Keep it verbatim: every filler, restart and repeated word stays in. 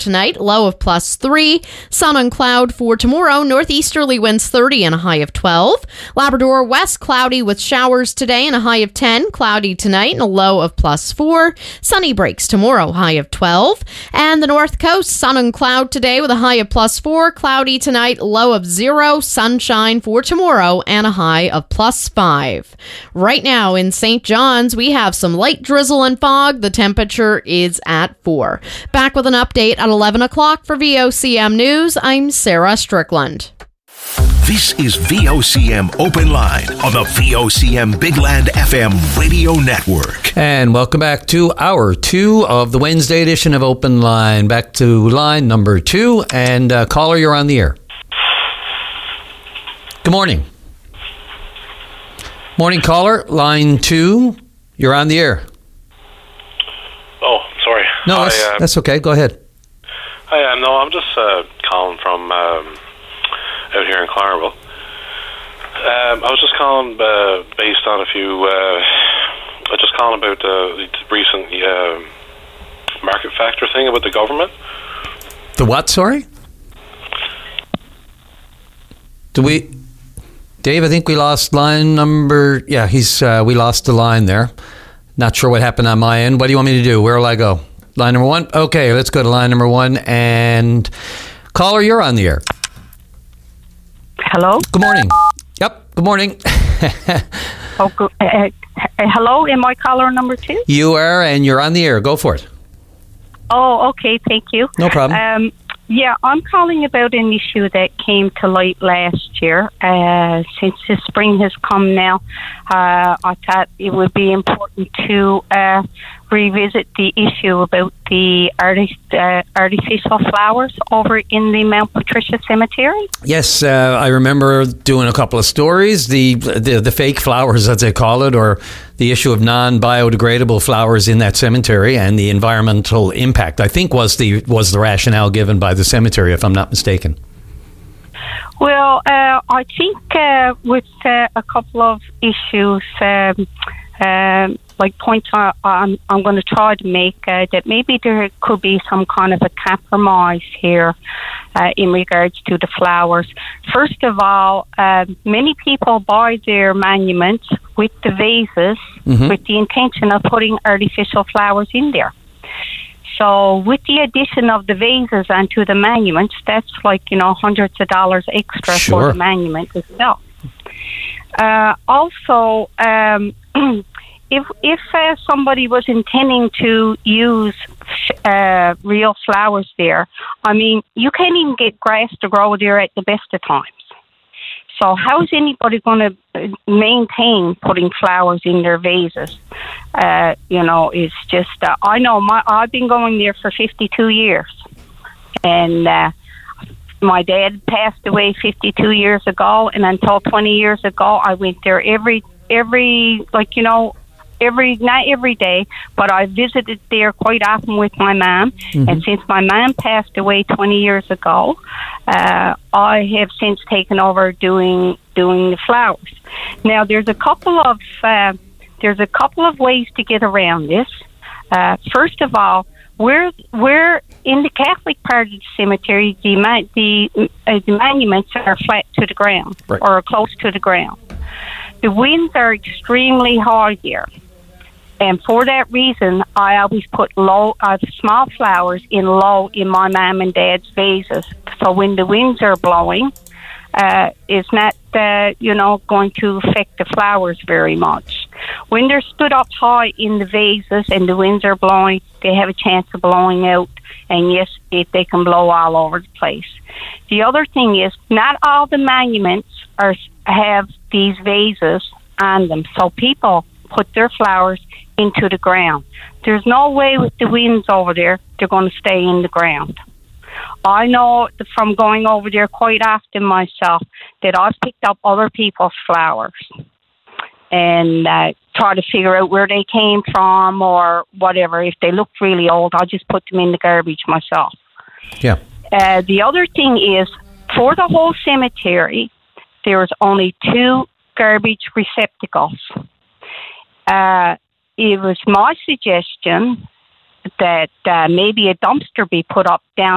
tonight, low of plus three. Sun and cloud for tomorrow, northeasterly winds thirty and a high of twelve. Labrador west, cloudy with showers today and a high of ten. Cloudy tonight and a low of plus four. Sunny breaks tomorrow, high of twelve. And the north coast, sun and cloud today with a high of plus four. Cloudy tonight, low of zero. Sunshine for tomorrow and a high of plus five. Right now in Saint John's, we have some light drizzle and fog. The temperature is at four. Back with an update at eleven o'clock for V O C M News. I'm Sarah Strickland. This is V O C M Open Line on the V O C M Big Land F M radio network. And welcome back to hour two of the Wednesday edition of Open Line. Back to line number two. And uh, caller, you're on the air. Good morning. Morning, caller. Line two. You're on the air. Oh, sorry. No, I, that's, uh, that's okay. Go ahead. Hi, uh, no, I'm just uh, calling from um, out here in Clareville. Um, I was just calling uh, based on a few. Uh, I was just calling about the, the recent uh, market factor thing about the government. The what? Sorry. Do we, Dave? I think we lost line number. Yeah, he's. Uh, we lost the line there. Not sure what happened on my end. What do you want me to do? Where will I go? Line number one? Okay, let's go to line number one. And caller, you're on the air. Hello? Good morning. Yep, good morning. oh, good. Uh, uh, hello, am I caller number two? You are, and you're on the air. Go for it. Oh, okay, thank you. No problem. Um, yeah, I'm calling about an issue that came to light last year. Uh, since the spring has come now, uh, I thought it would be important to uh, revisit the issue about the artist, uh, artificial flowers over in the Mount Patricia Cemetery. Yes, uh, I remember doing a couple of stories, the, the the fake flowers, as they call it, or the issue of non-biodegradable flowers in that cemetery and the environmental impact, I think was the was the rationale given by the cemetery, if I'm not mistaken. Well, uh, I think uh, with uh, a couple of issues, um, um, like points I, I'm, I'm going to try to make, uh, that maybe there could be some kind of a compromise here uh, in regards to the flowers. First of all, uh, many people buy their monuments with the vases mm-hmm. with the intention of putting artificial flowers in there. So with the addition of the vases onto the monuments, that's like, you know, hundreds of dollars extra sure. for the monument itself. Uh, also, um, if if uh, somebody was intending to use uh, real flowers there, I mean, you can't even get grass to grow there at the best of times. So how is anybody going to maintain putting flowers in their vases? Uh, you know, it's just, uh, I know my, I've been going there for fifty-two years. And uh, my dad passed away fifty-two years ago. And until twenty years ago, I went there every, every, like, you know, every, not every day, but I visited there quite often with my mom. Mm-hmm. And since my mom passed away twenty years ago, uh, I have since taken over doing doing the flowers. Now, there's a couple of uh, there's a couple of ways to get around this. Uh, first of all, we're we're in the Catholic part of the cemetery. The the, uh, the monuments are flat to the ground right. or close to the ground. The winds are extremely high here. And for that reason, I always put low, uh, small flowers in low in my mom and dad's vases. So when the winds are blowing, uh, it's not, uh, you know, going to affect the flowers very much. When they're stood up high in the vases and the winds are blowing, they have a chance of blowing out. And yes, it, they can blow all over the place. The other thing is, not all the monuments are have these vases on them. So people put their flowers into the ground. There's no way with the winds over there they're going to stay in the ground. I know from going over there quite often myself that I've picked up other people's flowers and uh, try to figure out where they came from or whatever. If they look really old, I'll just put them in the garbage myself. Yeah. Uh, the other thing is, for the whole cemetery, there's only two garbage receptacles. Uh, it was my suggestion that uh, maybe a dumpster be put up down